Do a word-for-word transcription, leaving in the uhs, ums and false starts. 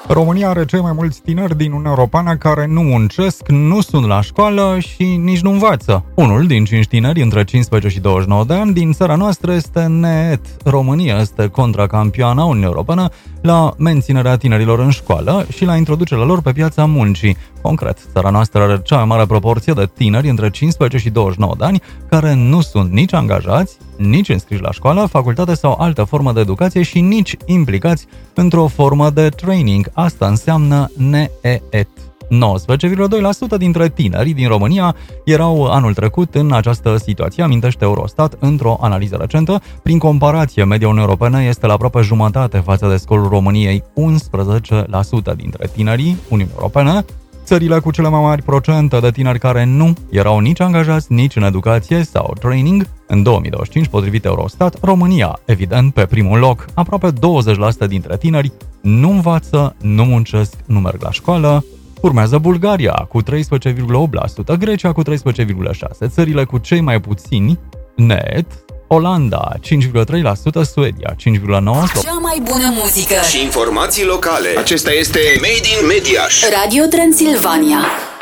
România are cei mai mulți tineri din Uniunea Europeană care nu muncesc, nu sunt la școală și nici nu învață. Unul din cinci tineri între cincisprezece și douăzeci și nouă de ani din țara noastră este neet. România este contracampioana Uniunii Europene la menținerea tinerilor în școală și la introducerea lor pe piața muncii. Concret, țara noastră are cea mai mare proporție de tineri între cincisprezece și douăzeci și nouă de ani care nu sunt nici angajați, nici înscriși la școală, facultate sau altă formă de educație și nici implicați într-o formă de training. Asta înseamnă neet. nouăsprezece virgulă doi la sută dintre tinerii din România erau anul trecut în această situație, amintește Eurostat într-o analiză recentă. Prin comparație, media Uniunii Europene este la aproape jumătate față de scorul României, unsprezece la sută dintre tinerii Uniunii Europene. Țările cu cele mai mari procente de tineri care nu erau nici angajați, nici în educație sau training în două mii douăzeci și cinci, potrivit Eurostat, România, evident, pe primul loc. Aproape douăzeci la sută dintre tineri nu învață, nu muncesc, nu merg la școală. Urmează Bulgaria cu treisprezece virgulă opt la sută, Grecia cu treisprezece virgulă șase la sută, țările cu cei mai puțini net, Olanda cinci virgulă trei la sută, Suedia cinci virgulă nouă la sută. Cea mai bună muzică și informații locale. Acesta este Made in Mediaș. Radio Transilvania.